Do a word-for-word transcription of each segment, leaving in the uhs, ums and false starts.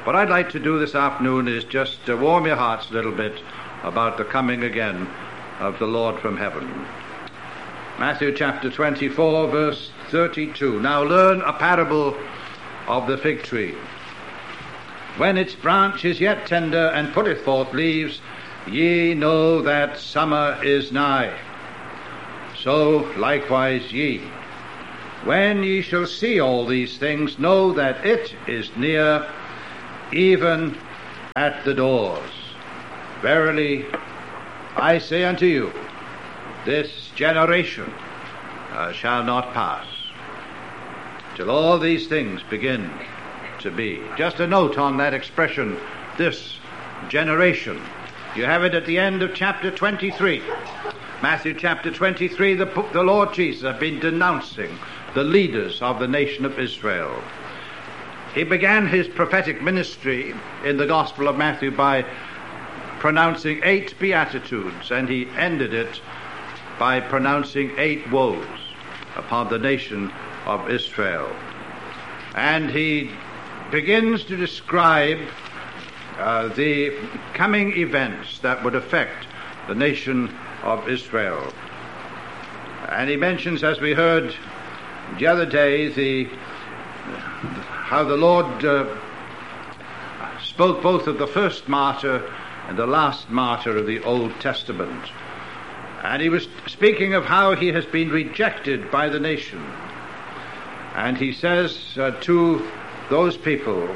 What I'd like to do this afternoon is just uh, warm your hearts a little bit about the coming again of the Lord from heaven. Matthew chapter twenty-four, verse thirty-two. Now learn a parable of the fig tree. When its branch is yet tender and putteth forth leaves, ye know that summer is nigh. So likewise ye. When ye shall see all these things, know that it is near, even at the doors. Verily, I say unto you, this generation uh, shall not pass till all these things begin to be. Just a note on that expression, this generation. You have it at the end of chapter twenty-three. Matthew chapter twenty-three, the, the Lord Jesus has been denouncing the leaders of the nation of Israel. He began his prophetic ministry in the Gospel of Matthew by pronouncing eight beatitudes, and he ended it by pronouncing eight woes upon the nation of Israel. And he begins to describe uh, the coming events that would affect the nation of Israel. And he mentions, as we heard the other day, the how the Lord uh, spoke both of the first martyr and the last martyr of the Old Testament. And he was speaking of how he has been rejected by the nation. And he says uh, to those people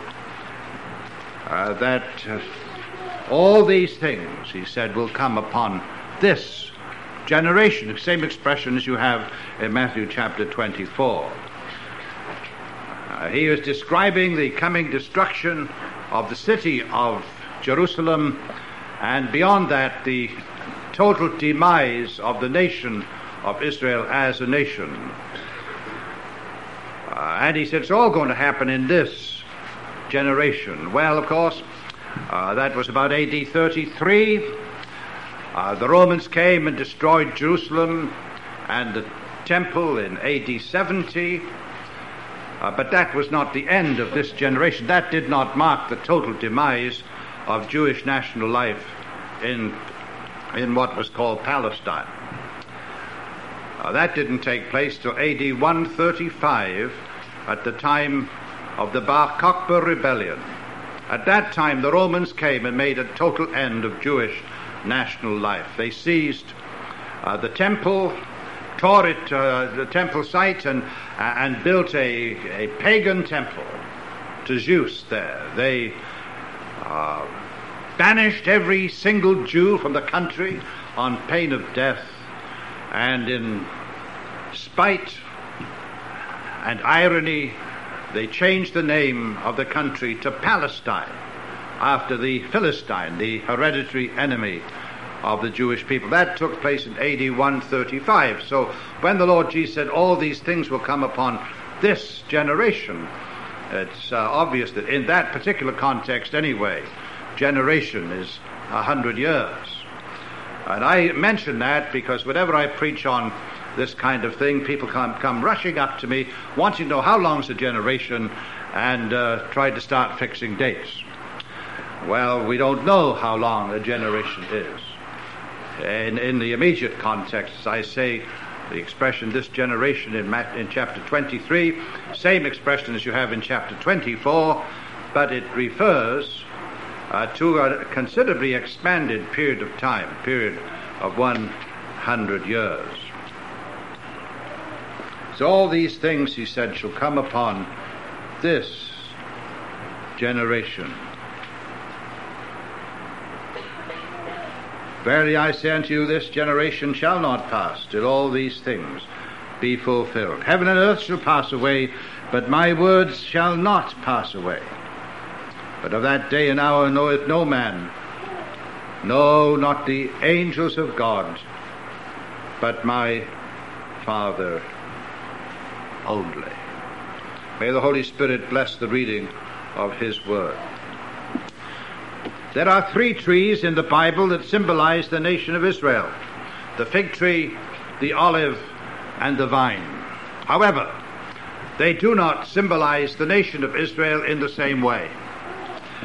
uh, that uh, all these things, he said, will come upon this generation. The same expression as you have in Matthew chapter twenty-four. Uh, he is describing the coming destruction of the city of Jerusalem, and beyond that, the total demise of the nation of Israel as a nation. Uh, and he said it's all going to happen in this generation. Well, of course, uh, that was about A D thirty-three. Uh, the Romans came and destroyed Jerusalem and the temple in A D seventy. Uh, but that was not the end of this generation. That did not mark the total demise of Jewish national life in in what was called Palestine. Uh, that didn't take place till A D one thirty-five, at the time of the Bar Kokhba rebellion. At that time, the Romans came and made a total end of Jewish national life. They seized uh, the temple, tore it, uh, the temple site, and, uh, and built a, a pagan temple to Zeus there. They uh, banished every single Jew from the country on pain of death, and in spite and irony, they changed the name of the country to Palestine, after the Philistine, the hereditary enemy of the Jewish people. That took place in A D one thirty-five. So when the Lord Jesus said all these things will come upon this generation, it's uh, obvious that in that particular context anyway, generation is a hundred years. And I mention that because whenever I preach on this kind of thing, people come, come rushing up to me wanting to know how long's a generation, and uh, try to start fixing dates. Well, we don't know how long a generation is. In, in the immediate context, as I say, the expression this generation in, Matt, in chapter twenty-three, same expression as you have in chapter twenty-four, but it refers Uh, to a considerably expanded period of time, period of one hundred years. So all these things, he said, shall come upon this generation. Verily I say unto you, this generation shall not pass till all these things be fulfilled. Heaven and earth shall pass away, but my words shall not pass away. But of that day and hour knoweth no man, no, not the angels of God, but my Father only. May the Holy Spirit bless the reading of his word. There are three trees in the Bible that symbolize the nation of Israel: the fig tree, the olive, and the vine. However, they do not symbolize the nation of Israel in the same way.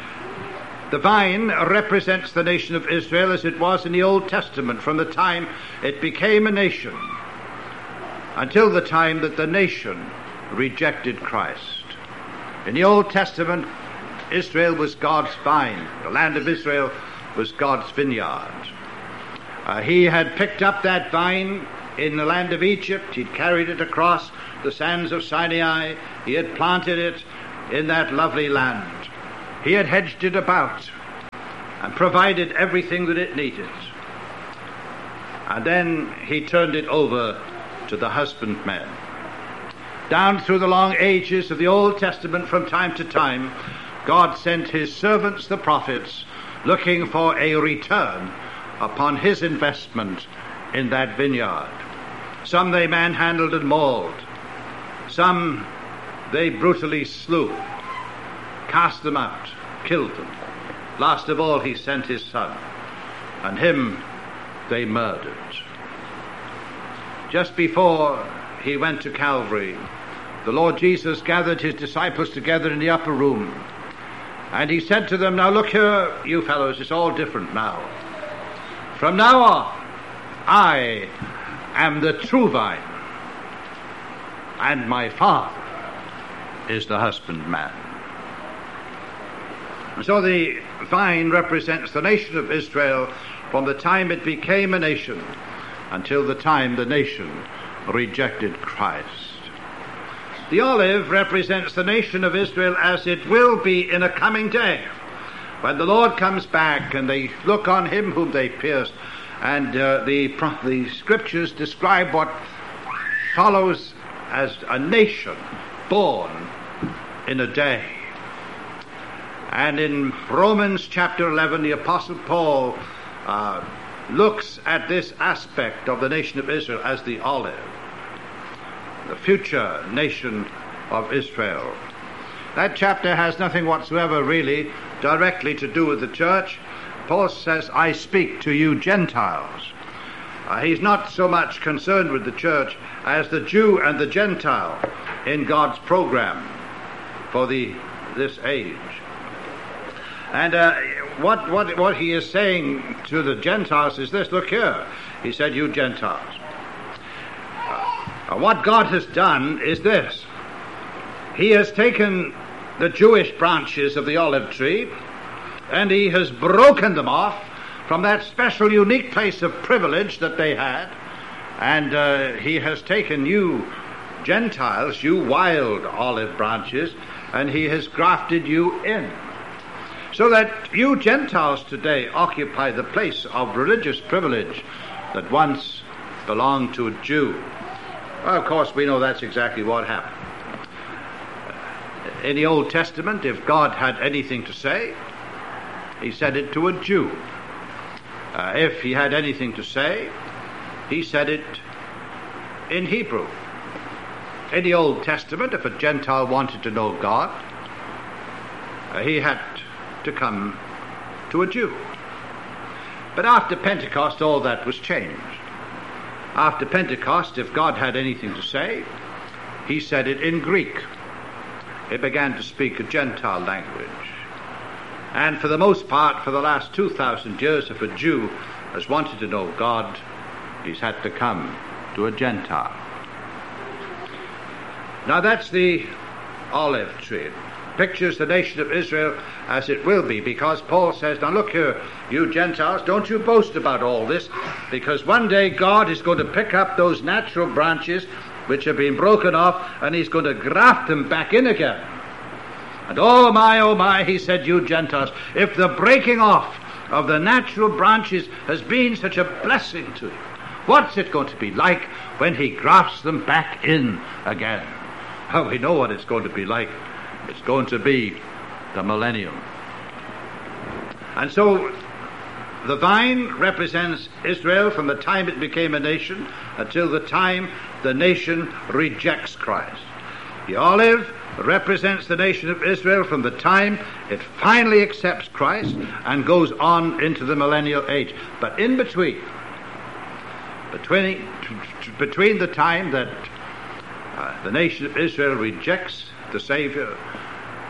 The vine represents the nation of Israel as it was in the Old Testament, from the time it became a nation until the time that the nation rejected Christ. In the Old Testament, Israel was God's vine. The land of Israel was God's vineyard. Uh, he had picked up that vine in the land of Egypt. He'd carried it across the sands of Sinai. He had planted it in that lovely land. He had hedged it about and provided everything that it needed. And then he turned it over to the husbandmen. Down through the long ages of the Old Testament, from time to time, God sent his servants, the prophets, looking for a return upon his investment in that vineyard. Some they manhandled and mauled. Some they brutally slew, cast them out, killed them. Last of all, he sent his son, and him they murdered. Just before he went to Calvary, the Lord Jesus gathered his disciples together in the upper room, and he said to them, "Now look here, you fellows, it's all different now. From now on, I am the true vine, and my Father is the husbandman." And so the vine represents the nation of Israel from the time it became a nation until the time the nation rejected Christ. The olive represents the nation of Israel as it will be in a coming day, when the Lord comes back and they look on him whom they pierced. And uh, the, the scriptures describe what follows as a nation born in a day. And in Romans chapter eleven, the Apostle Paul uh, looks at this aspect of the nation of Israel as the olive, the future nation of Israel. That chapter has nothing whatsoever really directly to do with the church. Paul says, "I speak to you Gentiles." Uh, he's not so much concerned with the church as the Jew and the Gentile in God's program for the this age. And uh, what, what, what he is saying to the Gentiles is this: look here, he said, "You Gentiles. Uh, what God has done is this. He has taken the Jewish branches of the olive tree, and he has broken them off from that special, unique place of privilege that they had, and uh, he has taken you Gentiles, you wild olive branches, and he has grafted you in, so that you Gentiles today occupy the place of religious privilege that once belonged to a Jew." Well, of course, we know that's exactly what happened. In the Old Testament, if God had anything to say, he said it to a Jew. Uh, if he had anything to say, he said it in Hebrew. In the Old Testament, if a Gentile wanted to know God, uh, he had to come to a Jew. But after Pentecost, all that was changed. After Pentecost, if God had anything to say, he said it in Greek. He began to speak a Gentile language. And for the most part, for the last two thousand years, if a Jew has wanted to know God, he's had to come to a Gentile. Now that's the olive tree. Pictures the nation of Israel as it will be, because Paul says, "Now look here, you Gentiles, don't you boast about all this, because one day God is going to pick up those natural branches which have been broken off, and he's going to graft them back in again. And oh my, oh my," he said, "you Gentiles, if the breaking off of the natural branches has been such a blessing to you, what's it going to be like when he grafts them back in again?" Well, we know what it's going to be like. It's going to be the millennium. And so the vine represents Israel from the time it became a nation until the time the nation rejects Christ. The olive represents the nation of Israel from the time it finally accepts Christ and goes on into the millennial age. But in between, between, between the time that uh, the nation of Israel rejects the Savior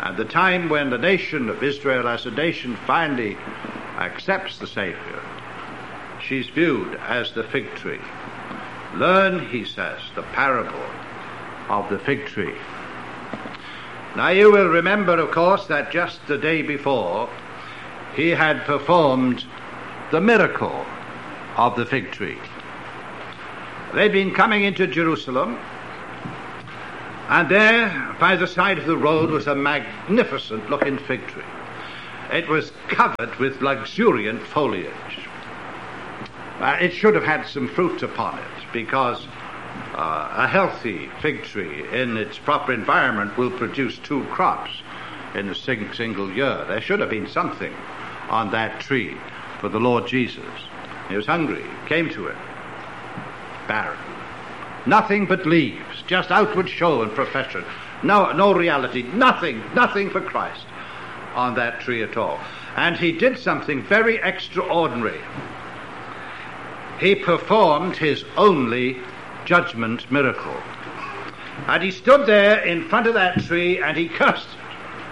And the time when the nation of Israel as a nation finally accepts the Savior, she's viewed as the fig tree. Learn, he says, the parable of the fig tree. Now you will remember, of course, that just the day before he had performed the miracle of the fig tree. They'd been coming into Jerusalem, and there by the side of the road was a magnificent looking fig tree. It was covered with luxuriant foliage. Uh, it should have had some fruit upon it, because uh, a healthy fig tree in its proper environment will produce two crops in a sing- single year. There should have been something on that tree for the Lord Jesus. He was hungry, came to it, barren. Nothing but leaves, just outward show and profession. No, no reality, nothing, nothing for Christ on that tree at all. And he did something very extraordinary. He performed his only judgment miracle. And he stood there in front of that tree and he cursed it.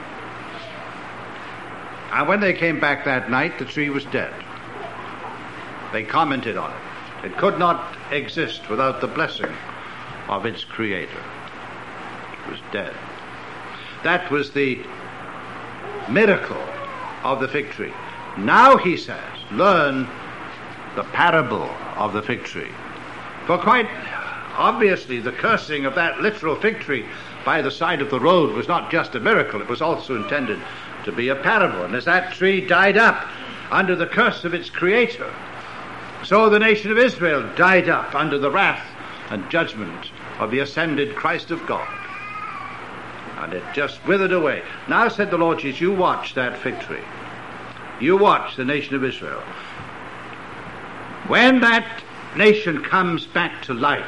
And when they came back that night, the tree was dead. They commented on it. It could not exist without the blessing of its creator. It was dead. That was the miracle of the fig tree. Now, he says, learn the parable of the fig tree. For quite obviously, the cursing of that literal fig tree by the side of the road was not just a miracle, it was also intended to be a parable. And as that tree died up under the curse of its creator, so the nation of Israel died up under the wrath and judgment of the ascended Christ of God. And it just withered away. Now, said the Lord Jesus, you watch that fig tree. You watch the nation of Israel. When that nation comes back to life,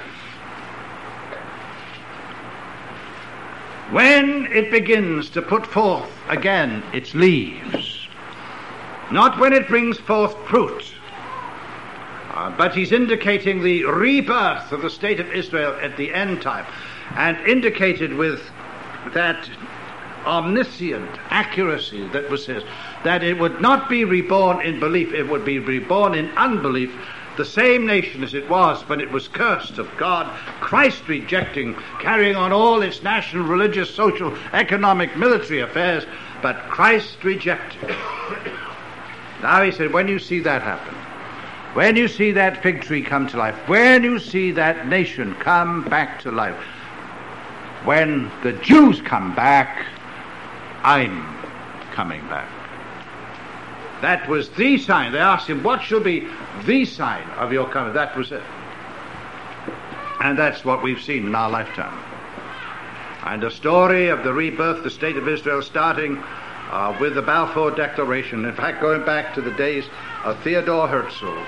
when it begins to put forth again its leaves, not when it brings forth fruit, uh, but he's indicating the rebirth of the state of Israel at the end time, and indicated with that omniscient accuracy that was his, that it would not be reborn in belief, it would be reborn in unbelief, the same nation as it was when it was cursed of God, Christ rejecting, carrying on all its national, religious, social, economic, military affairs, but Christ rejected. Now he said, when you see that happen, when you see that fig tree come to life, when you see that nation come back to life, when the Jews come back, I'm coming back. That was the sign. They asked him, what shall be the sign of your coming? That was it. And that's what we've seen in our lifetime. And the story of the rebirth, the state of Israel, starting uh, with the Balfour Declaration, in fact, going back to the days of Theodore Herzl.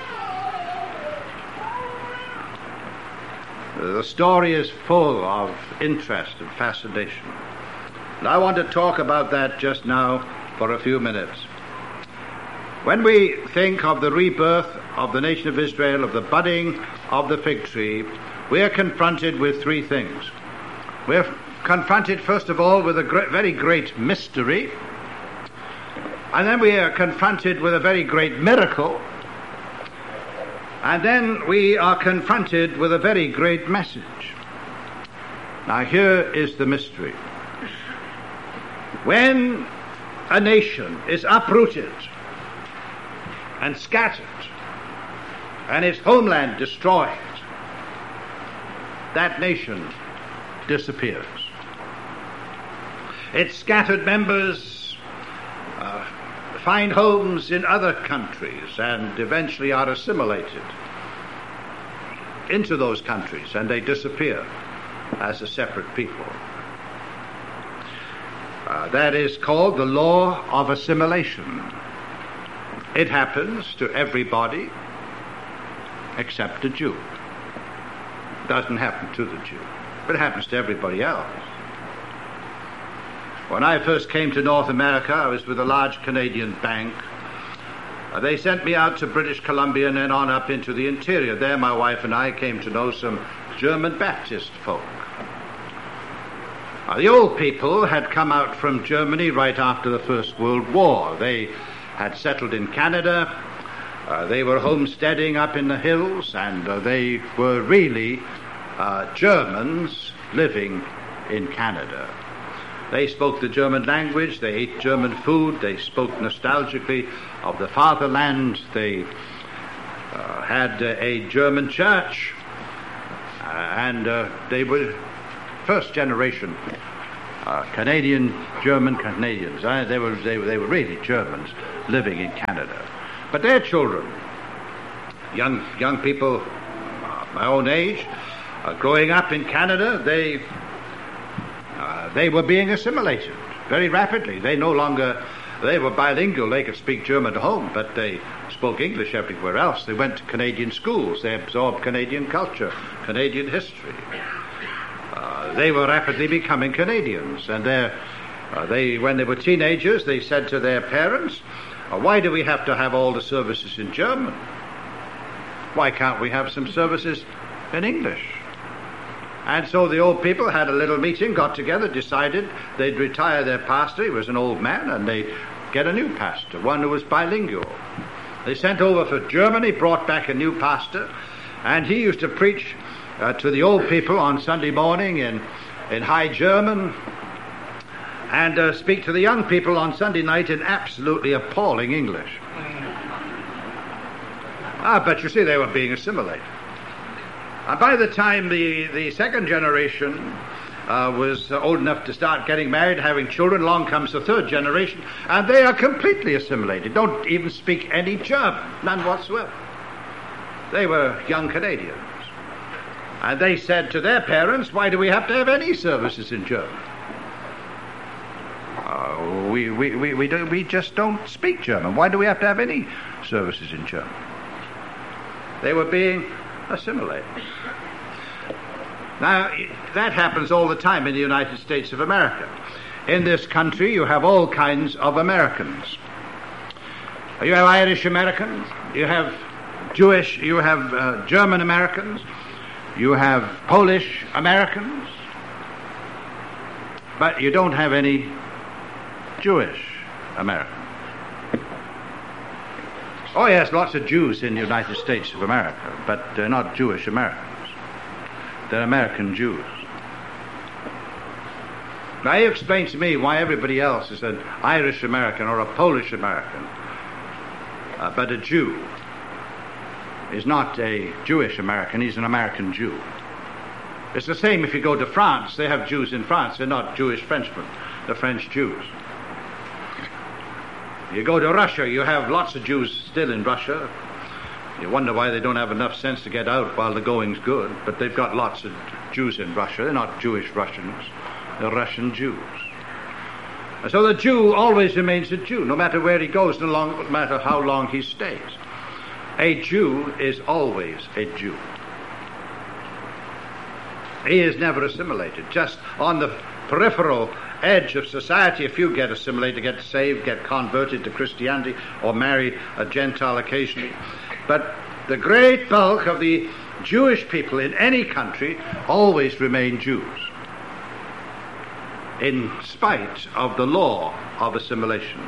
The story is full of interest and fascination. And I want to talk about that just now for a few minutes. When we think of the rebirth of the nation of Israel, of the budding of the fig tree, we are confronted with three things. We're confronted, first of all, with a great, very great mystery, and then we are confronted with a very great miracle, and then we are confronted with a very great message. Now here is the mystery. When a nation is uprooted and scattered, and its homeland destroyed, that nation disappears. Its scattered members uh, find homes in other countries and eventually are assimilated into those countries, and they disappear as a separate people. Uh, that is called the law of assimilation. It happens to everybody except a Jew. It doesn't happen to the Jew, but it happens to everybody else. When I first came to North America, I was with a large Canadian bank. Uh, they sent me out to British Columbia and then on up into the interior. There my wife and I came to know some German Baptist folk. Uh, the old people had come out from Germany right after the First World War. They had settled in Canada. Uh, they were homesteading up in the hills, and uh, they were really uh, Germans living in Canada. They spoke the German language, they ate German food, they spoke nostalgically of the fatherland, they uh, had uh, a German church, uh, and uh, they were first generation uh, Canadian, German Canadians. Uh, they, were, they, were, they were really Germans living in Canada. But their children, young, young people uh, my own age, uh, growing up in Canada, they... Uh, they were being assimilated very rapidly. They no longer, they were bilingual. They could speak German at home, but they spoke English everywhere else. They went to Canadian schools. They absorbed Canadian culture, Canadian history. Uh, they were rapidly becoming Canadians. And uh, they, when they were teenagers, they said to their parents, uh, why do we have to have all the services in German? Why can't we have some services in English? And so the old people had a little meeting, got together, decided they'd retire their pastor. He was an old man, and they'd get a new pastor, one who was bilingual. They sent over for Germany, brought back a new pastor, and he used to preach uh, to the old people on Sunday morning in, in High German, and uh, speak to the young people on Sunday night in absolutely appalling English. Ah, but you see, they were being assimilated. And by the time the, the second generation uh, was uh, old enough to start getting married, having children, along comes the third generation, and they are completely assimilated, don't even speak any German, none whatsoever. They were young Canadians. And they said to their parents, why do we have to have any services in German? Uh, we, we, we, we, do, we just don't speak German. Why do we have to have any services in German? They were being assimilated. Now, that happens all the time in the United States of America. In this country, you have all kinds of Americans. You have Irish Americans, you have Jewish, you have uh, German Americans, you have Polish Americans, but you don't have any Jewish Americans. Oh yes, lots of Jews in the United States of America, but they're not Jewish Americans. They're American Jews. Now you explain to me why everybody else is an Irish American or a Polish American, uh, but a Jew is not a Jewish American, he's an American Jew. It's the same if you go to France. They have Jews in France, they're not Jewish Frenchmen, they're French Jews. You go to Russia, you have lots of Jews still in Russia. You wonder why they don't have enough sense to get out while the going's good, but they've got lots of Jews in Russia. They're not Jewish Russians, they're Russian Jews. And so the Jew always remains a Jew, no matter where he goes, no long, matter how long he stays. A Jew is always a Jew. He is never assimilated, just on the peripheral edge of society. If you get assimilated, get saved, get converted to Christianity, or marry a Gentile occasionally. But the great bulk of the Jewish people in any country always remain Jews, in spite of the law of assimilation.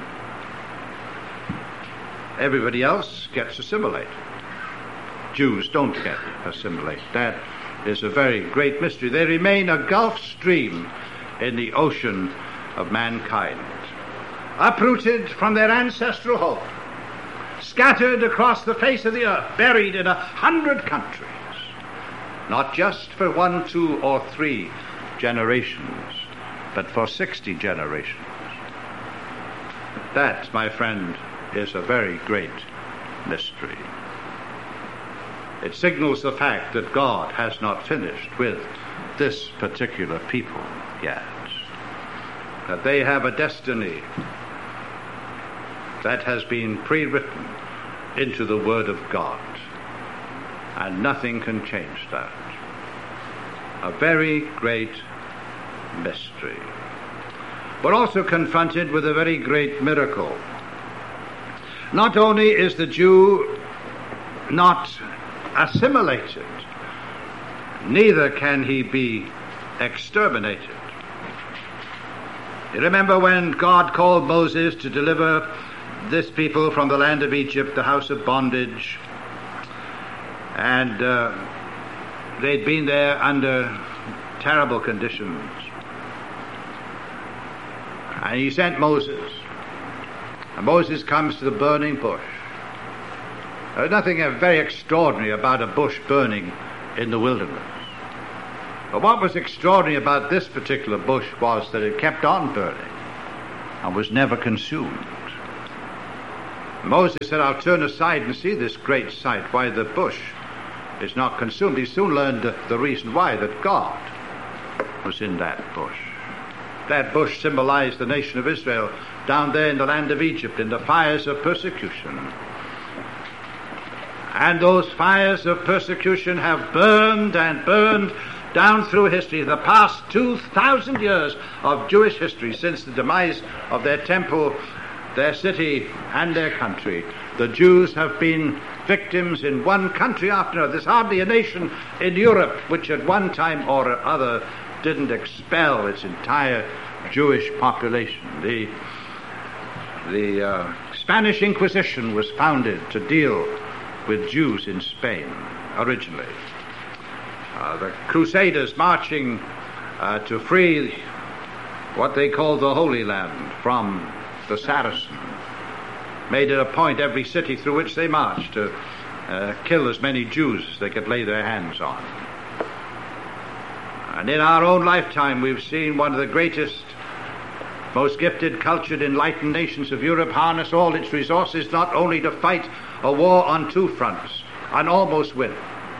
Everybody else gets assimilated. Jews don't get assimilated. That is a very great mystery. They remain a Gulf Stream in the ocean of mankind, uprooted from their ancestral home, scattered across the face of the earth, buried in a hundred countries, not just for one, two, or three generations, but for sixty generations. That, my friend, is a very great mystery. It signals the fact that God has not finished with this particular people yet, that they have a destiny that has been pre-written into the Word of God, and nothing can change that. A very great mystery. We're also confronted with a very great miracle. Not only is the Jew not assimilated, neither can he be exterminated. You remember when God called Moses to deliver this people from the land of Egypt, the house of bondage, and uh, they'd been there under terrible conditions. And he sent Moses. And Moses comes to the burning bush. There's nothing very extraordinary about a bush burning in the wilderness. But what was extraordinary about this particular bush was that it kept on burning and was never consumed. Moses said, I'll turn aside and see this great sight, why the bush is not consumed. He soon learned the, the reason why, that God was in that bush. That bush symbolized the nation of Israel down there in the land of Egypt in the fires of persecution. And those fires of persecution have burned and burned down through history, the past two thousand years of Jewish history, since the demise of their temple, their city, and their country. The Jews have been victims in one country after another. There's hardly a nation in Europe which at one time or other didn't expel its entire Jewish population. The, the uh, Spanish Inquisition was founded to deal with Jews in Spain originally. Uh, the Crusaders marching uh, to free what they called the Holy Land from the Saracens made it a point every city through which they marched to uh, kill as many Jews as they could lay their hands on. And in our own lifetime we've seen one of the greatest, most gifted, cultured, enlightened nations of Europe harness all its resources not only to fight a war on two fronts and almost win,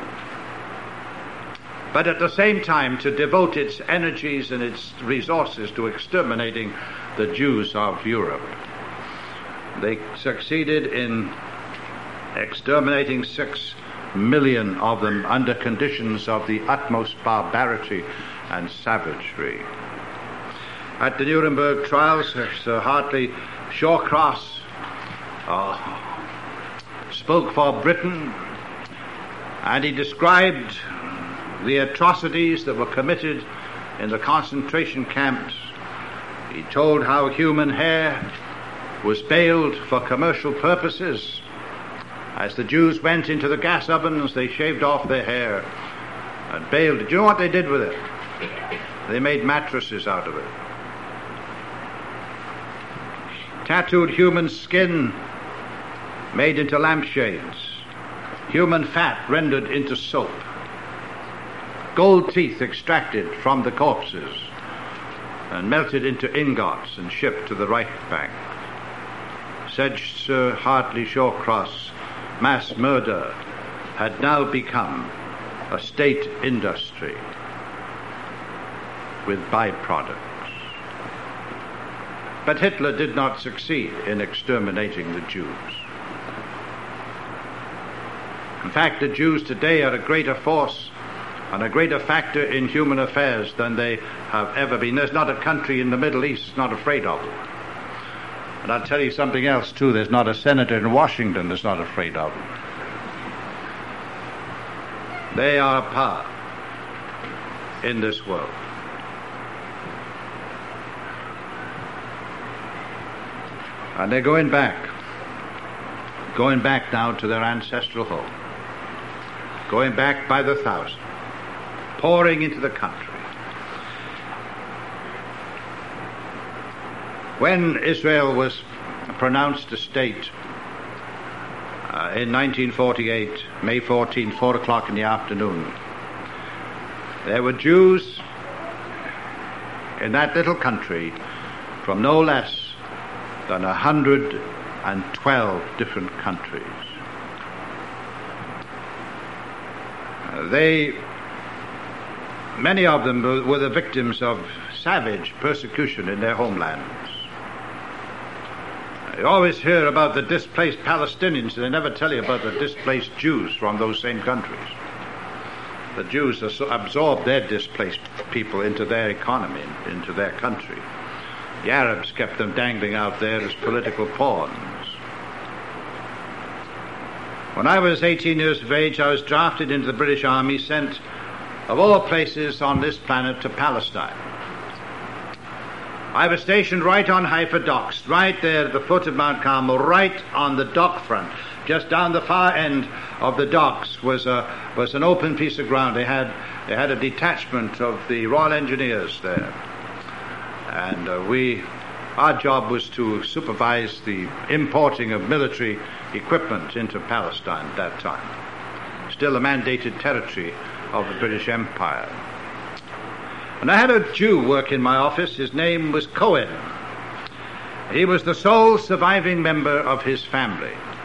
but at the same time to devote its energies and its resources to exterminating the Jews of Europe. They succeeded in exterminating six million of them under conditions of the utmost barbarity and savagery. At the Nuremberg trials, Sir Hartley Shawcross uh, spoke for Britain, and he described the atrocities that were committed in the concentration camps. He told how human hair was baled for commercial purposes. As the Jews went into the gas ovens, they shaved off their hair and baled it. Do you know what they did with it? They made mattresses out of it. Tattooed human skin made into lampshades. Human fat rendered into soap. Gold teeth extracted from the corpses and melted into ingots and shipped to the Reich Bank. Said Sir Hartley Shawcross, mass murder had now become a state industry with byproducts. But Hitler did not succeed in exterminating the Jews. In fact, the Jews today are a greater force and a greater factor in human affairs than they have ever been. There's not a country in the Middle East that's not afraid of them. And I'll tell you something else too, there's not a senator in Washington that's not afraid of them. They are a power in this world. And they're going back, going back now to their ancestral home, going back by the thousand, pouring into the country. When Israel was pronounced a state uh, in nineteen forty-eight, May fourteenth, four o'clock in the afternoon, there were Jews in that little country from no less than one hundred twelve different countries. Uh, they Many of them were the victims of savage persecution in their homelands. You always hear about the displaced Palestinians, and they never tell you about the displaced Jews from those same countries. The Jews absorbed their displaced people into their economy, into their country. The Arabs kept them dangling out there as political pawns. When I was eighteen years of age, I was drafted into the British Army, sent of all places on this planet to Palestine. I was stationed right on Haifa docks, right there at the foot of Mount Carmel, right on the dock front. Just down the far end of the docks was a was an open piece of ground. They had they had a detachment of the Royal Engineers there, and uh, we our job was to supervise the importing of military equipment into Palestine at that time, still a mandated territory of the British Empire. And I had a Jew work in my office. His name was Cohen. He was the sole surviving member of his family.